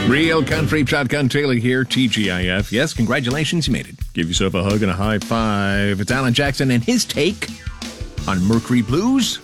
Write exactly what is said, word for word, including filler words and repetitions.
Real Country Shotgun Taylor here, T G I F. Yes, congratulations, you made it. Give yourself a hug and a high five. It's Alan Jackson and his take on Mercury Blues.